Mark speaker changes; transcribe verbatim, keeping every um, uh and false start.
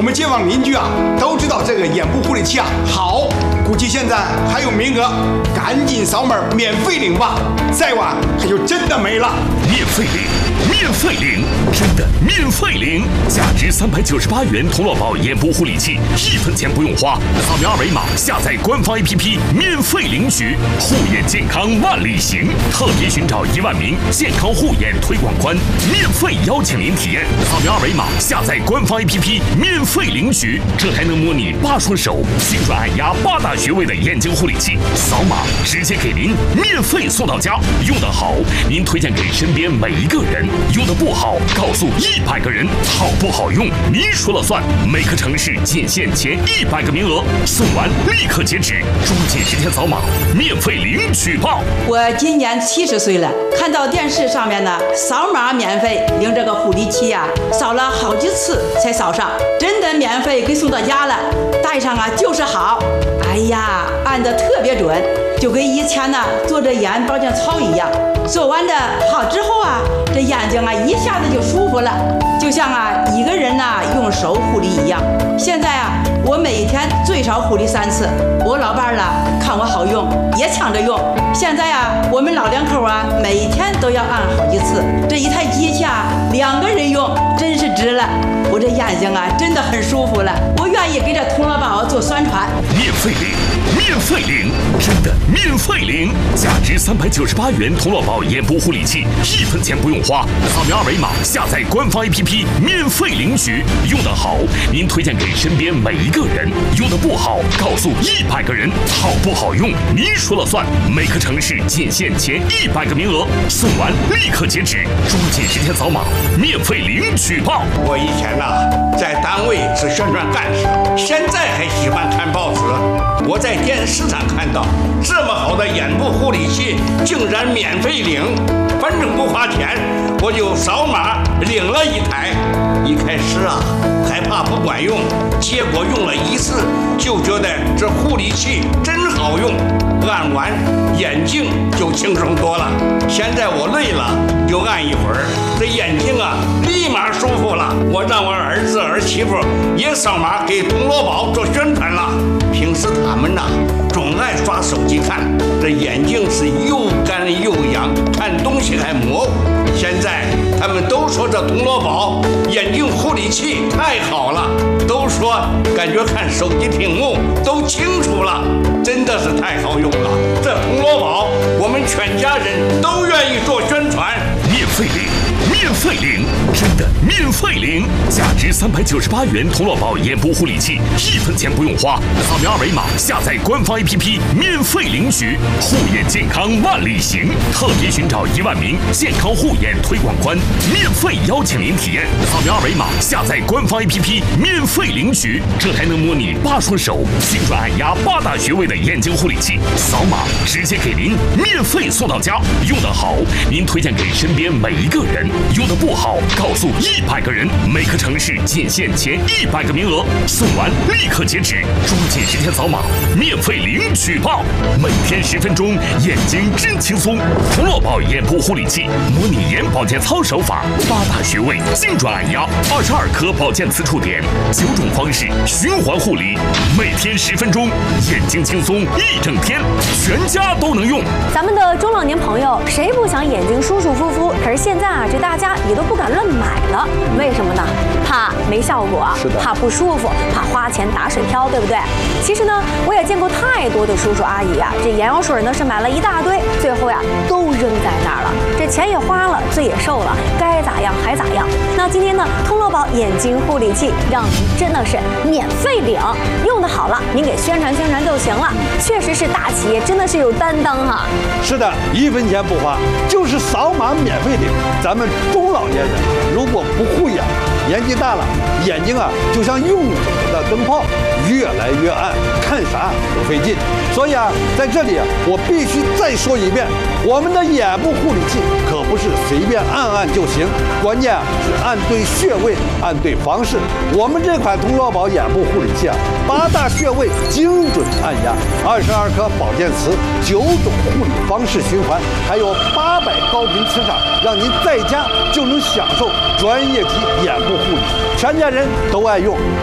Speaker 1: 们街坊邻居啊都知道这个眼部护理器啊好，估计现在还有名额，赶紧扫码免费领吧，再晚它就真的没了。
Speaker 2: 免费领，免费领，真的免费领！价值三百九十八元童乐宝眼部护理器，一分钱不用花，扫描二维码下载官方 A P P 免费领取，护眼健康万里行，特别寻找一万名健康护眼推广官，免费邀请您体验。扫描二维码下载官方 A P P 免费领取，这还能模拟八双手、心转按压八大穴位的眼睛护理器，扫码直接给您免费送到家。用得好，您推荐给身边每一个人；用得不好，告诉一百个人。好不好用，您说了算。每个城市仅限前一百个名额，送完立刻截止，抓紧时间扫码，免费领取吧。
Speaker 3: 我今年七十岁了，看到电视上面呢，扫码免费领这个护理器呀、啊，扫了好几次才扫上，真的免费给送到家了，戴上啊就是好。哎呀，按得特别准，就跟以前呢做这眼保健操一样。做完的好之后啊，这眼睛啊一下子就舒服了，就像啊一个人呐、啊、用手护理一样。现在啊，我每天最少护理三次。我老伴儿啊看我好用，也抢着用。现在啊，我们老两口啊每天都要按好几次。这一台机器啊，两个人用真是值了。我这眼睛啊真的很舒服了，我愿意给这童乐宝做宣传。
Speaker 2: 免费领，免费领，真的免费领！价值三百九十八元童乐宝眼部护理器，一分钱不用花，扫描二维码下载官方 A P P 免费领取。用得好，您推荐给身边每一个人；用得不好，告诉一百个人。好不好用，您说了算。每个城市仅限前一百个名额，送完立刻截止，抓紧时间扫码，免费领取吧。
Speaker 1: 我以前呐、啊、在单位是宣传干事，现在还喜欢看报纸。我在电视上看到这么好的眼部护理器竟然免费领，反正不花钱，我就扫码领了一台。一开始啊害怕不管用，结果用了一次就觉得这护理器真好用，按完眼睛就轻松多了。现在我累了就按一会儿，这眼睛啊立马舒服了。我让我儿子儿媳妇也扫码给童乐宝做宣传了。平时他们呐、啊、总爱刷手机看，这眼睛是又干又痒，看东西还模糊。现在他们都说这童乐宝眼睛护理器太好了，都说感觉看手机屏幕都清楚了，真的是太好用了。这童乐宝我们全家人都愿意做宣传。
Speaker 2: 免费领，免费领，真的免费领！价值三百九十八元童乐宝眼部护理器，一分钱不用花，扫描二维码下载官方 A P P 免费领取，护眼健康万里行，特别寻找一万名健康护眼推广官，免费邀请您体验。扫描二维码下载官方 A P P 免费领取，这还能模拟八双手、心转按压八大穴位的眼睛护理器，扫码直接给您免费送到家。用得好，您推荐给身边每一个人；用得不好，告诉一百个人。每个城市仅限前一百个名额，送完立刻截止，抓紧时间扫码，免费领取吧。每天十分钟，眼睛真轻松。童乐宝眼部护理器模拟眼保健操手法，八大穴位精准按压，二十二颗保健刺触点，九种方式循环护理，每天十分钟，眼睛轻松一整天，全家都能用。
Speaker 4: 咱们的中老年朋友谁不想眼睛舒舒服服？可是现在啊，这大家也都不敢乱买了，为什么呢？怕没效果，怕不舒服，怕花钱打水漂，对不对？其实呢，我也见过太多的叔叔阿姨啊，这眼药水呢是买了一大堆，最后呀都扔在那儿了，这钱也花了，罪也受了，该咋样还咋样。那今天呢，童乐宝眼睛护理器让您真的是免费领，用的好了，您给宣传宣传就行了。确实是大企业，真的是有担当哈。
Speaker 5: 是的，一分钱不花，就是扫码免费领。咱们中老年人如果不护眼，年纪大了，眼睛啊就像用久了的灯泡，越来越暗，看啥都费劲。所以啊，在这里啊，我必须再说一遍，我们的眼部护理器可不是随便按按就行，关键啊是按对穴位，按对方式。我们这款童乐宝眼部护理器啊，八大穴位精准按压，二十二颗保健词，九种护理方式循环，还有八百高频磁场，让您在家就能享受专业级眼部护理，全家人都爱用。